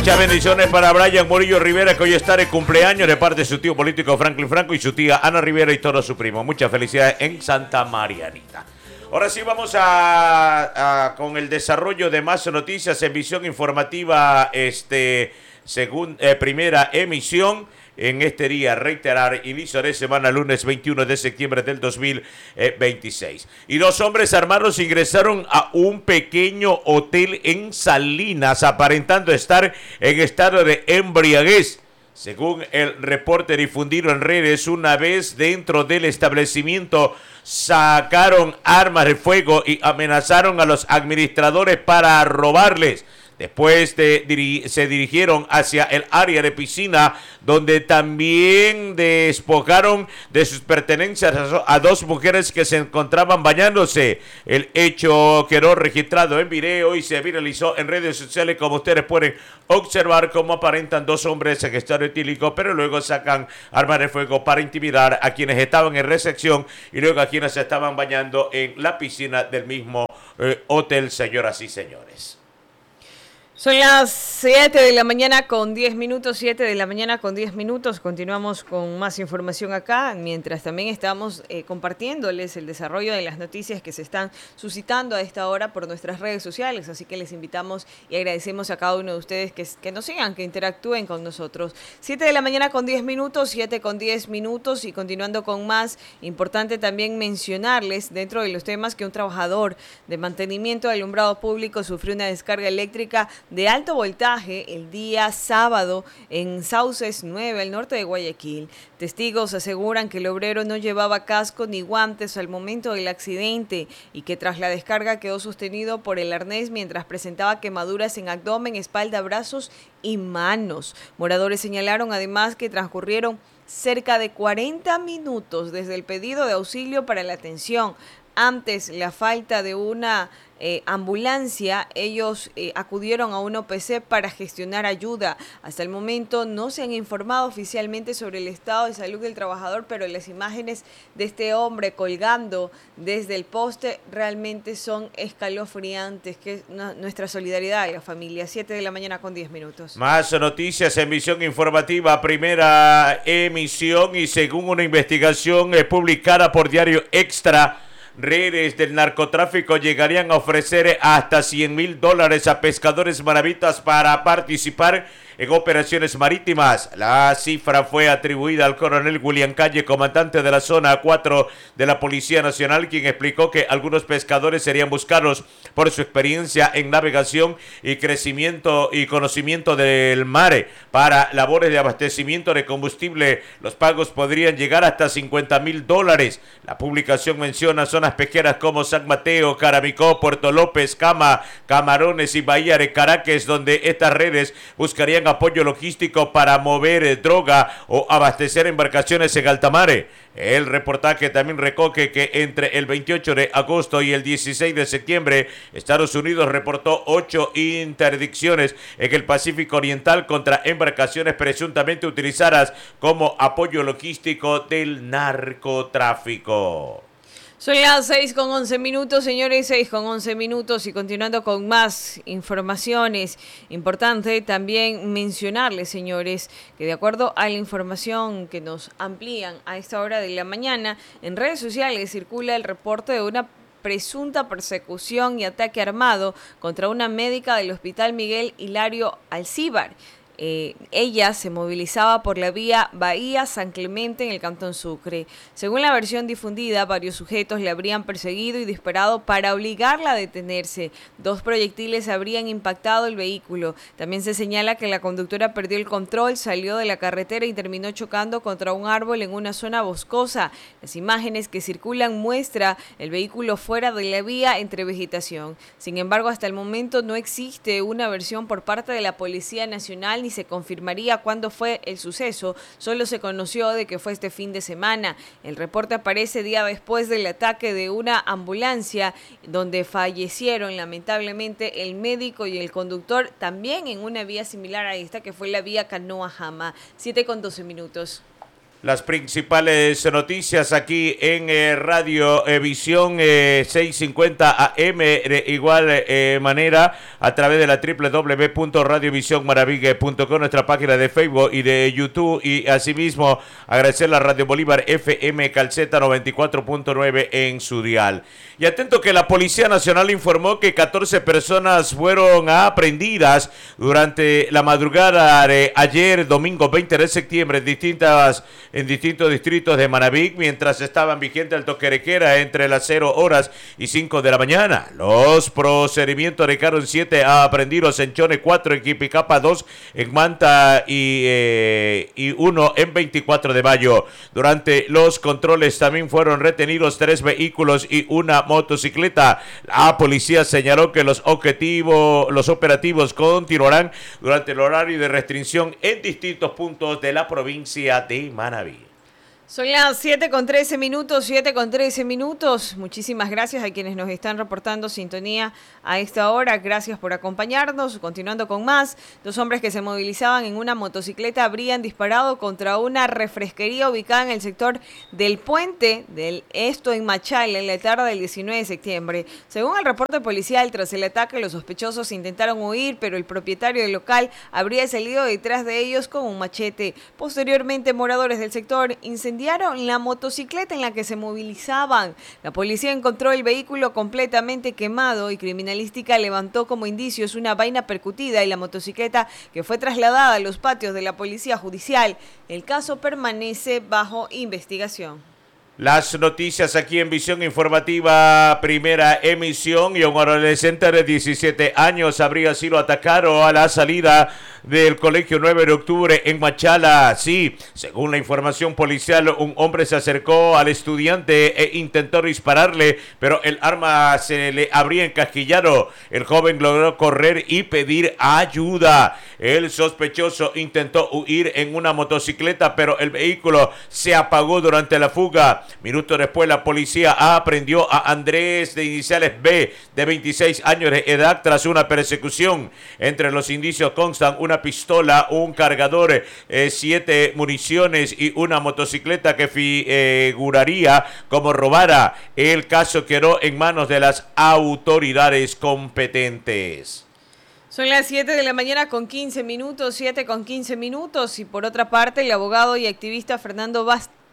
Muchas bendiciones para Brian Murillo Rivera, que hoy está de cumpleaños de parte de su tío político Franklin Franco y su tía Ana Rivera y todo su primo. Muchas felicidades en Santa Marianita. Ahora sí vamos con el desarrollo de más noticias en Visión Informativa, primera emisión. En este día, reiterar, inicio de semana, lunes 21 de septiembre del 2026. Y dos hombres armados ingresaron a un pequeño hotel en Salinas, aparentando estar en estado de embriaguez. Según el reporte difundido en redes, una vez dentro del establecimiento, sacaron armas de fuego y amenazaron a los administradores para robarles. Después se dirigieron hacia el área de piscina, donde también despojaron de sus pertenencias a dos mujeres que se encontraban bañándose. El hecho quedó registrado en video y se viralizó en redes sociales, como ustedes pueden observar cómo aparentan dos hombres en estado etílico, pero luego sacan armas de fuego para intimidar a quienes estaban en recepción y luego a quienes se estaban bañando en la piscina del mismo hotel, señoras y señores. Son las 7 de la mañana con 10 minutos, 7 de la mañana con 10 minutos. Continuamos con más información acá, mientras también estamos compartiéndoles el desarrollo de las noticias que se están suscitando a esta hora por nuestras redes sociales. Así que les invitamos y agradecemos a cada uno de ustedes que nos sigan, que interactúen con nosotros. 7 de la mañana con 10 minutos, 7 con 10 minutos y continuando con más. Importante también mencionarles dentro de los temas que un trabajador de mantenimiento de alumbrado público sufrió una descarga eléctrica de alto voltaje el día sábado en Sauces 9, al norte de Guayaquil. Testigos aseguran que el obrero no llevaba casco ni guantes al momento del accidente y que tras la descarga quedó sostenido por el arnés mientras presentaba quemaduras en abdomen, espalda, brazos y manos. Moradores señalaron además que transcurrieron cerca de 40 minutos desde el pedido de auxilio para la atención. Antes la falta de una ambulancia, ellos acudieron a un OPC para gestionar ayuda. Hasta el momento no se han informado oficialmente sobre el estado de salud del trabajador, pero las imágenes de este hombre colgando desde el poste realmente son escalofriantes. Que nuestra solidaridad a la familia. 7 de la mañana con 10 minutos. Más noticias en Visión Informativa, primera emisión, y según una investigación publicada por Diario Extra, redes del narcotráfico llegarían a ofrecer hasta $100,000 a pescadores maravitas para participar en operaciones marítimas. La cifra fue atribuida al coronel William Calle, comandante de la zona 4 de la Policía Nacional, quien explicó que algunos pescadores serían buscados por su experiencia en navegación y crecimiento y conocimiento del mar para labores de abastecimiento de combustible. Los pagos podrían llegar hasta $50,000. La publicación menciona zonas pesqueras como San Mateo, Caramicó, Puerto López, Cama, Camarones y Bahía de Caracas, donde estas redes buscarían apoyo logístico para mover droga o abastecer embarcaciones en alta mar. El reportaje también recoge que entre el 28 de agosto y el 16 de septiembre, Estados Unidos reportó 8 interdicciones en el Pacífico Oriental contra embarcaciones presuntamente utilizadas como apoyo logístico del narcotráfico. Son las 6 con 11 minutos, señores, 6 con 11 minutos y continuando con más informaciones. Importante también mencionarles, señores, que de acuerdo a la información que nos amplían a esta hora de la mañana, en redes sociales circula el reporte de una presunta persecución y ataque armado contra una médica del Hospital Miguel Hilario Alcíbar. Ella se movilizaba por la vía Bahía-San Clemente en el Cantón Sucre. Según la versión difundida, varios sujetos le habrían perseguido y disparado para obligarla a detenerse. 2 proyectiles habrían impactado el vehículo. También se señala que la conductora perdió el control, salió de la carretera y terminó chocando contra un árbol en una zona boscosa. Las imágenes que circulan muestran el vehículo fuera de la vía entre vegetación. Sin embargo, hasta el momento no existe una versión por parte de la Policía Nacional ni se confirmaría cuándo fue el suceso. Solo se conoció de que fue este fin de semana. El reporte aparece día después del ataque de una ambulancia donde fallecieron lamentablemente el médico y el conductor, también en una vía similar a esta que fue la vía Canoa Jama. 7 con 12 minutos. Las principales noticias aquí en Radio Visión 650 AM, de igual manera a través de la www.radiovisionmaravigue.com, nuestra página de Facebook y de YouTube, y asimismo agradecer a Radio Bolívar FM Calceta 94.9 en su dial. Y atento que la Policía Nacional informó que 14 personas fueron aprehendidas durante la madrugada de ayer, domingo 20 de septiembre, en distintos distritos de Manabí, mientras estaban vigentes el toque de queda entre las 0 horas y 5 de la mañana. Los procedimientos dejaron 7 aprehendidos en Chone, 4 en Quipicapa, 2 en Manta y 1 en 24 de mayo. Durante los controles también fueron retenidos 3 vehículos y una motocicleta. La policía señaló que los operativos continuarán durante el horario de restricción en distintos puntos de la provincia de Manabí. Son las 7:13 minutos, 7:13 minutos. Muchísimas gracias a quienes nos están reportando sintonía a esta hora. Gracias por acompañarnos. Continuando con más, 2 hombres que se movilizaban en una motocicleta habrían disparado contra una refresquería ubicada en el sector del Puente esto en Machala en la tarde del 19 de septiembre. Según el reporte policial, tras el ataque, los sospechosos intentaron huir, pero el propietario del local habría salido detrás de ellos con un machete. Posteriormente, moradores del sector incendiaron la motocicleta en la que se movilizaban. La policía encontró el vehículo completamente quemado y criminalística levantó como indicios una vaina percutida y la motocicleta, que fue trasladada a los patios de la policía judicial. El caso permanece bajo investigación. Las noticias aquí en Visión Informativa, primera emisión, y un adolescente de 17 años habría sido atacado a la salida del Colegio 9 de Octubre en Machala. Sí, según la información policial, un hombre se acercó al estudiante e intentó dispararle, pero el arma se le habría encasquillado. El joven logró correr y pedir ayuda. El sospechoso intentó huir en una motocicleta, pero el vehículo se apagó durante la fuga. Minutos después, la policía aprendió a Andrés, de iniciales B, de 26 años de edad, tras una persecución. Entre los indicios constan una pistola, un cargador, 7 municiones y una motocicleta que figuraría como robada. El caso quedó en manos de las autoridades competentes. Son las 7 de la mañana con 15 minutos, 7:15 minutos, y por otra parte, el abogado y activista Fernando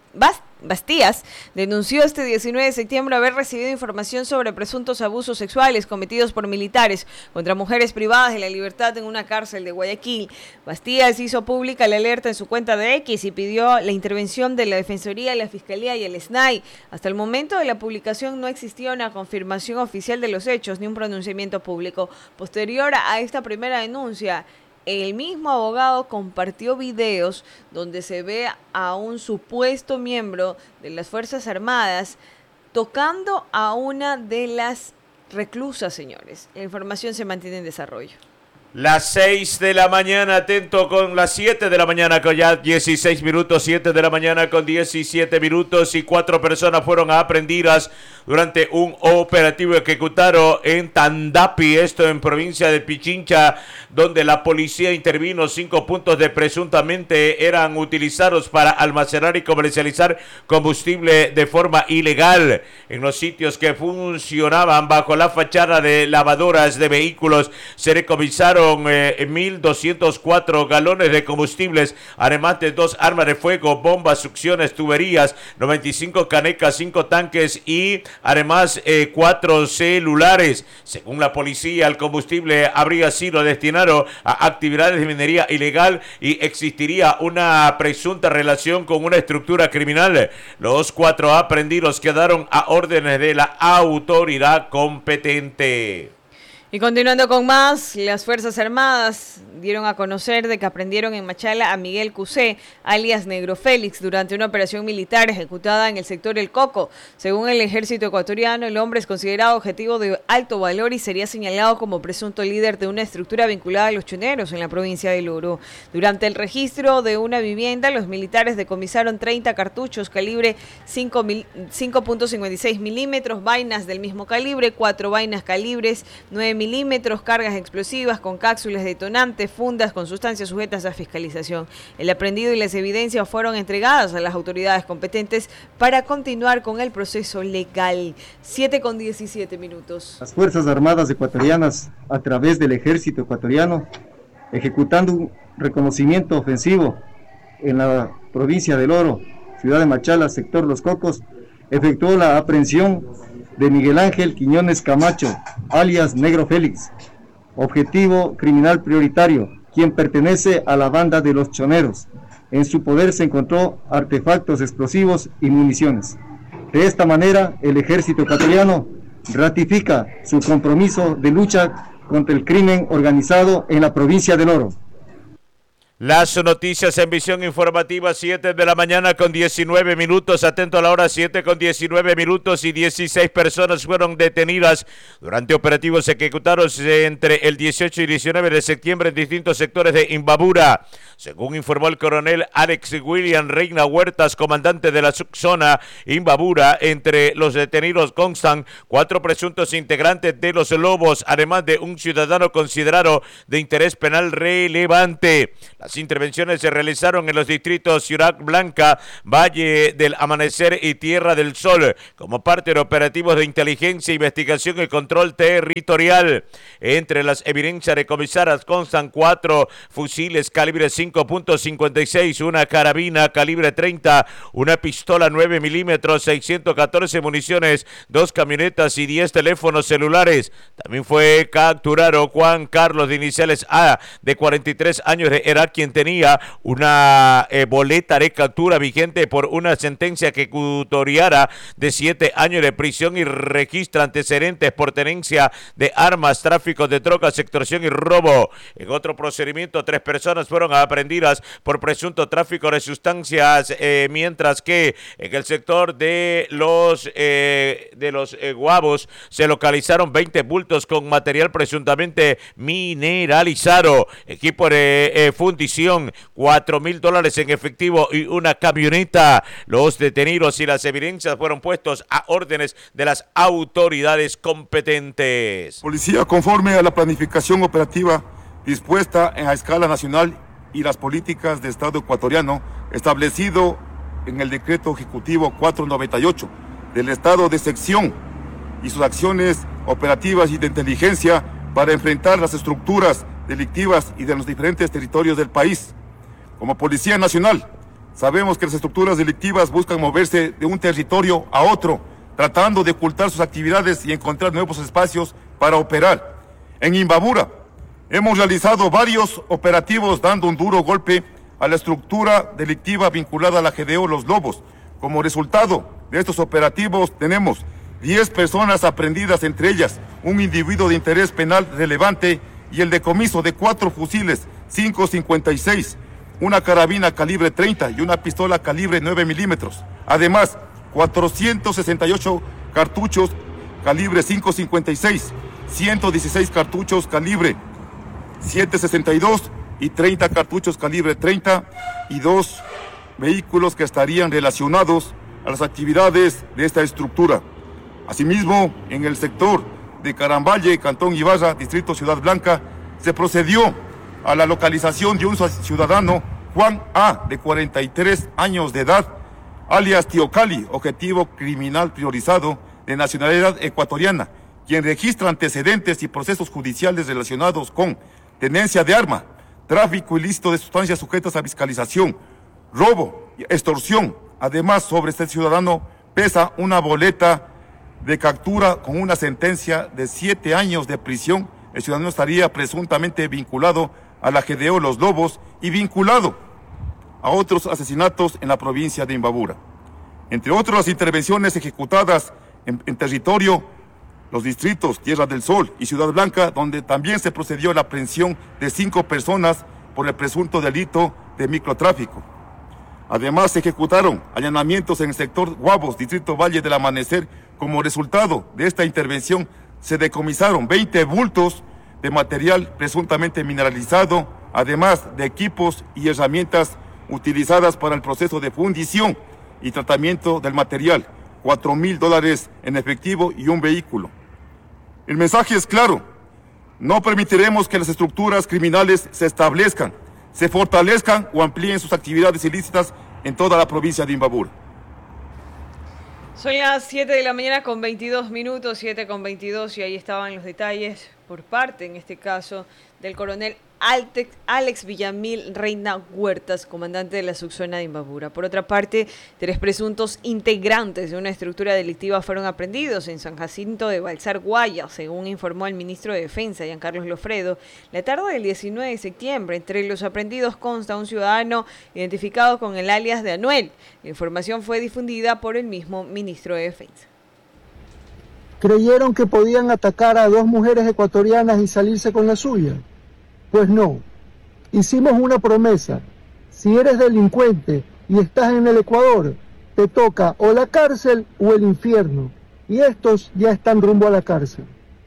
Bastías denunció este 19 de septiembre haber recibido información sobre presuntos abusos sexuales cometidos por militares contra mujeres privadas de la libertad en una cárcel de Guayaquil. Bastías hizo pública la alerta en su cuenta de X y pidió la intervención de la Defensoría, la Fiscalía y el SNAI. Hasta el momento de la publicación no existía una confirmación oficial de los hechos ni un pronunciamiento público. Posterior a esta primera denuncia, el mismo abogado compartió videos donde se ve a un supuesto miembro de las Fuerzas Armadas tocando a una de las reclusas, señores. La información se mantiene en desarrollo. Las 6 de la mañana, atento con las 7 de la mañana con ya 16 minutos, 7 de la mañana con 17 minutos, y 4 personas fueron aprehendidas durante un operativo ejecutado en Tandapi, esto en provincia de Pichincha, donde la policía intervino. 5 puntos de presuntamente eran utilizados para almacenar y comercializar combustible de forma ilegal. En los sitios que funcionaban bajo la fachada de lavadoras de vehículos se decomisaron 1.204 galones de combustibles, además de 2 armas de fuego, bombas, succiones, tuberías, 95 canecas, 5 tanques y además 4 celulares. Según la policía, el combustible habría sido destinado a actividades de minería ilegal y existiría una presunta relación con una estructura criminal. Los 4 aprehendidos quedaron a órdenes de la autoridad competente. Y continuando con más, las Fuerzas Armadas dieron a conocer de que aprendieron en Machala a Miguel Cusé, alias Negro Félix, durante una operación militar ejecutada en el sector El Coco. Según el ejército ecuatoriano, el hombre es considerado objetivo de alto valor y sería señalado como presunto líder de una estructura vinculada a los choneros en la provincia de Luro. Durante el registro de una vivienda, los militares decomisaron 30 cartuchos calibre 5.56 milímetros, vainas del mismo calibre, 4 vainas calibres 9 milímetros, cargas explosivas con cápsulas detonantes, fundas con sustancias sujetas a fiscalización. El aprendido y las evidencias fueron entregadas a las autoridades competentes para continuar con el proceso legal. 7:17. Las Fuerzas Armadas ecuatorianas, a través del Ejército ecuatoriano, ejecutando un reconocimiento ofensivo en la provincia del Oro, ciudad de Machala, sector Los Cocos, efectuó la aprehensión de Miguel Ángel Quiñones Camacho, alias Negro Félix, objetivo criminal prioritario, quien pertenece a la banda de los Choneros. En su poder se encontró artefactos explosivos y municiones. De esta manera, el Ejército ecuatoriano ratifica su compromiso de lucha contra el crimen organizado en la provincia del Oro. Las noticias en visión informativa, 7 de la mañana con 19 minutos, atento a la hora, 7 con 19 minutos y 16 personas fueron detenidas durante operativos ejecutados entre el 18 y 19 de septiembre en distintos sectores de Imbabura. Según informó el coronel Alex William Reina Huertas, comandante de la subzona Imbabura, entre los detenidos constan 4 presuntos integrantes de los Lobos, además de un ciudadano considerado de interés penal relevante. Las intervenciones se realizaron en los distritos Ciudad Blanca, Valle del Amanecer y Tierra del Sol, como parte de operativos de inteligencia, investigación y control territorial. Entre las evidencias recomisadas constan 4 fusiles calibre 5.56, una carabina calibre 30, una pistola 9 milímetros, 614 municiones, 2 camionetas y 10 teléfonos celulares. También fue capturado Juan Carlos de iniciales A, de 43 años de edad, quien tenía una boleta de captura vigente por una sentencia ejecutoriada de 7 años de prisión y registra antecedentes por tenencia de armas, tráfico de drogas, extorsión y robo. En otro procedimiento, 3 personas fueron aprehendidas por presunto tráfico de sustancias, mientras que en el sector de los Guavos se localizaron 20 bultos con material presuntamente mineralizado, equipo de fundición, $4,000 en efectivo y una camioneta. Los detenidos y las evidencias fueron puestos a órdenes de las autoridades competentes. Policía, conforme a la planificación operativa dispuesta a escala nacional y las políticas de Estado ecuatoriano establecido en el decreto ejecutivo 498 del Estado de sección y sus acciones operativas y de inteligencia para enfrentar las estructuras delictivas y de los diferentes territorios del país. Como Policía Nacional, sabemos que las estructuras delictivas buscan moverse de un territorio a otro, tratando de ocultar sus actividades y encontrar nuevos espacios para operar. En Imbabura, hemos realizado varios operativos dando un duro golpe a la estructura delictiva vinculada a la GDO Los Lobos. Como resultado de estos operativos tenemos 10 personas aprehendidas, entre ellas un individuo de interés penal relevante y el decomiso de 4 fusiles 5.56, una carabina calibre 30 y una pistola calibre 9 milímetros. Además, 468 cartuchos calibre 5.56, 116 cartuchos calibre 7.62 y 30 cartuchos calibre 30 y 2 vehículos que estarían relacionados a las actividades de esta estructura. Asimismo, en el sector de Caramballe, Cantón Ibarra, Distrito Ciudad Blanca, se procedió a la localización de un ciudadano, Juan A., de 43 años de edad, alias Tío Cali, objetivo criminal priorizado de nacionalidad ecuatoriana, quien registra antecedentes y procesos judiciales relacionados con tenencia de arma, tráfico ilícito de sustancias sujetas a fiscalización, robo, extorsión. Además, sobre este ciudadano pesa una boleta de captura con una sentencia de 7 años de prisión. El ciudadano estaría presuntamente vinculado a la GDO Los Lobos y vinculado a otros asesinatos en la provincia de Imbabura. Entre otras, las intervenciones ejecutadas en territorio, los distritos Tierra del Sol y Ciudad Blanca, donde también se procedió a la aprehensión de 5 personas por el presunto delito de microtráfico. Además, se ejecutaron allanamientos en el sector Guavos, Distrito Valle del Amanecer. Como resultado de esta intervención, se decomisaron 20 bultos de material presuntamente mineralizado, además de equipos y herramientas utilizadas para el proceso de fundición y tratamiento del material, $4,000 en efectivo y un vehículo. El mensaje es claro: No permitiremos que las estructuras criminales se establezcan, se fortalezcan o amplíen sus actividades ilícitas en toda la provincia de Imbabura. Son las 7 de la mañana con 22 minutos, 7 con 22, y ahí estaban los detalles por parte, en este caso, del coronel Alex Villamil Reina Huertas, comandante de la subzona de Imbabura. Por otra parte, 3 presuntos integrantes de una estructura delictiva fueron aprendidos en San Jacinto de Balsar, Guayas, según informó el ministro de Defensa, Giancarlos Lofredo, la tarde del 19 de septiembre. Entre los aprendidos consta un ciudadano identificado con el alias de Anuel. La información fue difundida por el mismo ministro de Defensa. ¿Creyeron que podían atacar a 2 mujeres ecuatorianas y salirse con la suya? Pues no. Hicimos una promesa. Si eres delincuente y estás en el Ecuador, te toca o la cárcel o el infierno. Y estos ya están rumbo a la cárcel.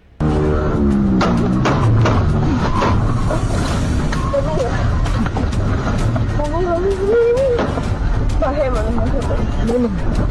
Bajémonos.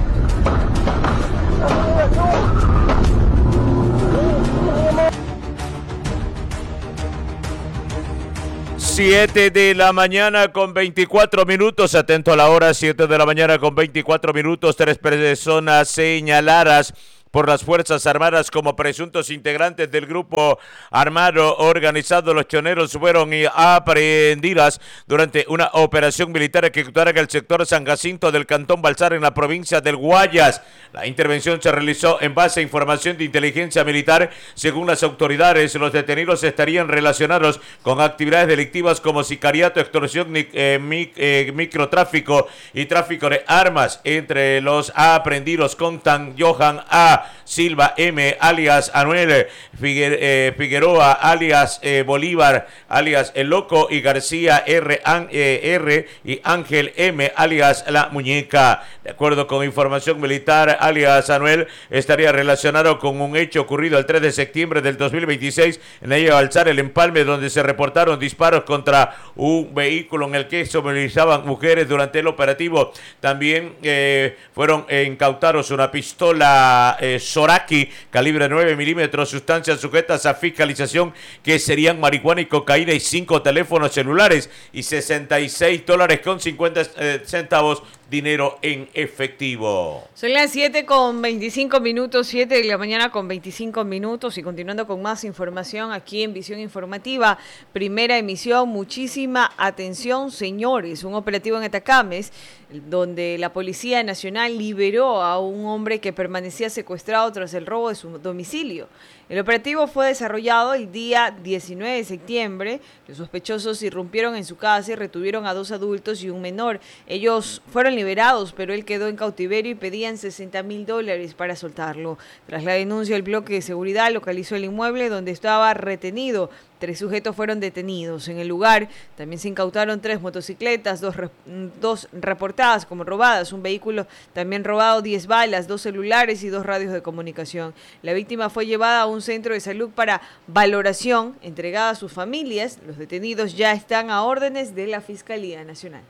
7 de la mañana con 24 minutos, atento a la hora, 7 de la mañana con 24 minutos, 3 personas señaladas por las Fuerzas Armadas como presuntos integrantes del grupo armado organizado Los Choneros fueron aprehendidas durante una operación militar ejecutada en el sector San Jacinto del Cantón Balsar en la provincia del Guayas. La intervención se realizó en base a información de inteligencia militar. Según las autoridades, los detenidos estarían relacionados con actividades delictivas como sicariato, extorsión, microtráfico y tráfico de armas. Entre los aprehendidos contan Johan A. Silva M, alias Anuel Figueroa, alias Bolívar, alias El Loco, y García R y Ángel M, alias La Muñeca. De acuerdo con información militar, alias Anuel estaría relacionado con un hecho ocurrido el 3 de septiembre del 2026 en la isla Balsar, El Empalme, donde se reportaron disparos contra un vehículo en el que se movilizaban mujeres. Durante el operativo también fueron incautados una pistola Soraki, calibre 9 milímetros, sustancias sujetas a fiscalización que serían marihuana y cocaína, y 5 teléfonos celulares y $66.50 dinero en efectivo. Son las 7 con 25 minutos, 7 de la mañana con 25 minutos, y continuando con más información aquí en Visión Informativa, primera emisión. Muchísima atención, señores. Un operativo en Atacames, donde la Policía Nacional liberó a un hombre que permanecía secuestrado tras el robo de su domicilio. El operativo fue desarrollado el día 19 de septiembre. Los sospechosos irrumpieron en su casa y retuvieron a 2 adultos y un menor. Ellos fueron liberados, pero él quedó en cautiverio y pedían $60,000 para soltarlo. Tras la denuncia, el bloque de seguridad localizó el inmueble donde estaba retenido. 3 sujetos fueron detenidos. En el lugar también se incautaron 3 motocicletas, 2 reportadas como robadas, un vehículo también robado, 10 balas, 2 celulares y 2 radios de comunicación. La víctima fue llevada a un centro de salud para valoración, entregada a sus familias. Los detenidos ya están a órdenes de la Fiscalía Nacional.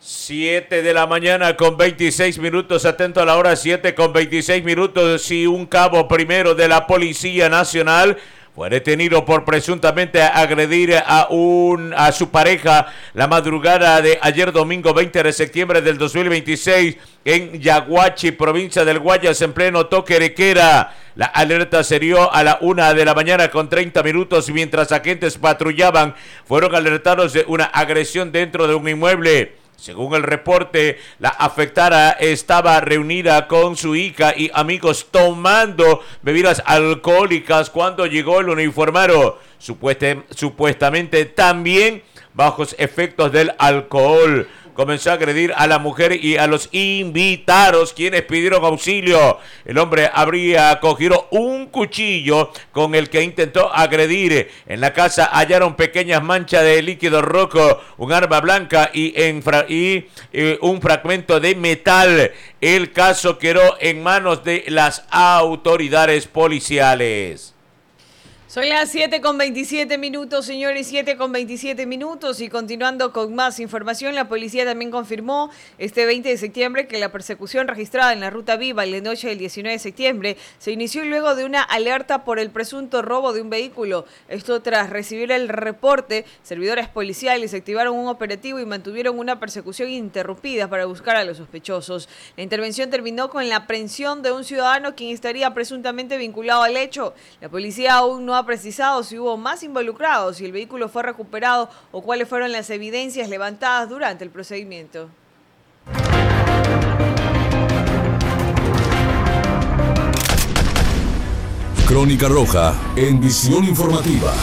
7 de la mañana con 26 minutos, atento a la hora, 7 con 26 minutos, y un cabo primero de la Policía Nacional fue detenido por presuntamente agredir a su pareja la madrugada de ayer domingo 20 de septiembre del 2026 en Yaguachi, provincia del Guayas, en pleno toque de queda. La alerta se dio a la 1 de la mañana con 30 minutos, mientras agentes patrullaban. Fueron alertados de una agresión dentro de un inmueble. Según el reporte, la afectada estaba reunida con su hija y amigos tomando bebidas alcohólicas cuando llegó el uniformado, supuestamente también bajos efectos del alcohol. Comenzó a agredir a la mujer y a los invitados, quienes pidieron auxilio. El hombre habría cogido un cuchillo con el que intentó agredir. En la casa hallaron pequeñas manchas de líquido rojo, un arma blanca y un fragmento de metal. El caso quedó en manos de las autoridades policiales. Son las 7:27, señores, 7:27, y continuando con más información, la policía también confirmó este 20 de septiembre que la persecución registrada en la ruta Viva la noche del 19 de septiembre se inició luego de una alerta por el presunto robo de un vehículo. Esto tras recibir el reporte, servidores policiales activaron un operativo y mantuvieron una persecución ininterrumpida para buscar a los sospechosos. La intervención terminó con la aprehensión de un ciudadano quien estaría presuntamente vinculado al hecho. La policía aún no ha precisado si hubo más involucrados, si el vehículo fue recuperado o cuáles fueron las evidencias levantadas durante el procedimiento. Crónica Roja en Visión Informativa.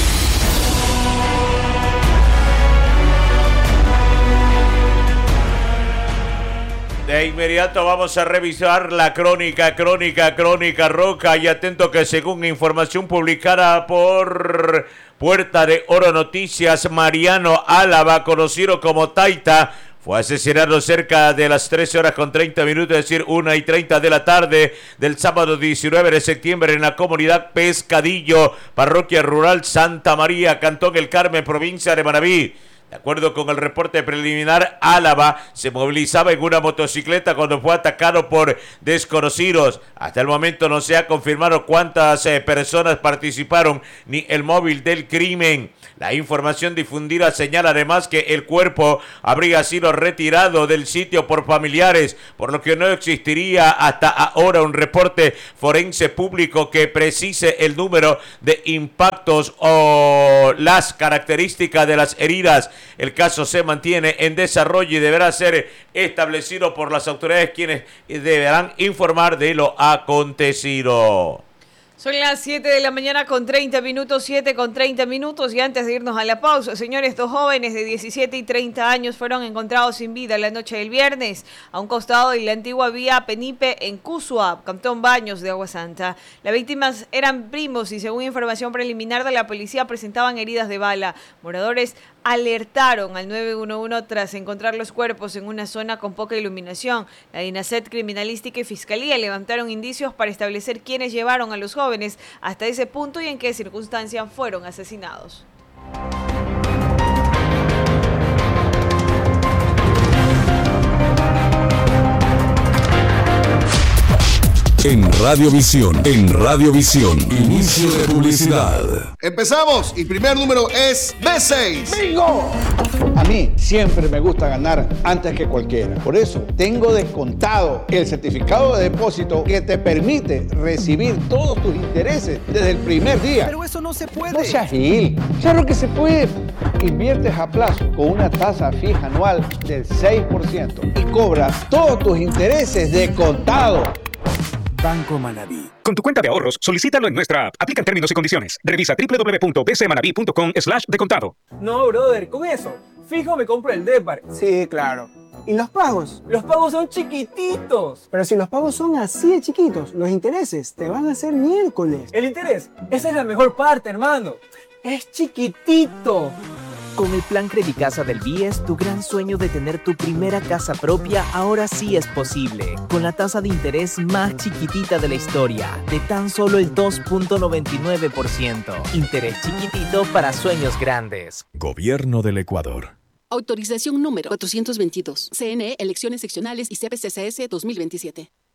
De inmediato vamos a revisar la crónica roja y atento que según información publicada por Puerta de Oro Noticias, Mariano Álava, conocido como Taita, fue asesinado cerca de las 13:30, es decir, 1:30 de la tarde del sábado 19 de septiembre en la comunidad Pescadillo, parroquia rural Santa María, Cantón El Carmen, provincia de Manabí. De acuerdo con el reporte preliminar, Álava se movilizaba en una motocicleta cuando fue atacado por desconocidos. Hasta el momento no se ha confirmado cuántas personas participaron ni el móvil del crimen. La información difundida señala además que el cuerpo habría sido retirado del sitio por familiares, por lo que no existiría hasta ahora un reporte forense público que precise el número de impactos o las características de las heridas. El caso se mantiene en desarrollo y deberá ser establecido por las autoridades, quienes deberán informar de lo acontecido. Son las 7:30, 7:30, y antes de irnos a la pausa, señores, 2 jóvenes de 17 y 30 años fueron encontrados sin vida la noche del viernes a un costado de la antigua vía Penipe en Cusua, Cantón Baños de Agua Santa. Las víctimas eran primos y según información preliminar de la policía presentaban heridas de bala. Moradores alertaron al 911 tras encontrar los cuerpos en una zona con poca iluminación. La DINASET Criminalística y Fiscalía levantaron indicios para establecer quiénes llevaron a los jóvenes hasta ese punto y en qué circunstancias fueron asesinados. En Radiovisión, inicio de publicidad. Empezamos y primer número es B6. ¡Bingo! A mí siempre me gusta ganar antes que cualquiera. Por eso tengo descontado el certificado de depósito que te permite recibir todos tus intereses desde el primer día. Pero eso no se puede. No seas gil. Claro que se puede. Inviertes a plazo con una tasa fija anual del 6% y cobras todos tus intereses de contado. Banco Manabí. Con tu cuenta de ahorros, solicítalo en nuestra app. Aplican términos y condiciones. Revisa www.bcmanabi.com/decontado. No, brother, con eso, fijo me compro el Depar. Sí, claro. ¿Y los pagos? Los pagos son chiquititos. Pero si los pagos son así de chiquitos, los intereses te van a hacer miércoles. ¿El interés? Esa es la mejor parte, hermano. Es chiquitito. Con el plan Credicasa del BIES, tu gran sueño de tener tu primera casa propia ahora sí es posible. Con la tasa de interés más chiquitita de la historia, de tan solo el 2.99%. Interés chiquitito para sueños grandes. Gobierno del Ecuador. Autorización número 422. CNE, Elecciones Seccionales y CPCCS 2027.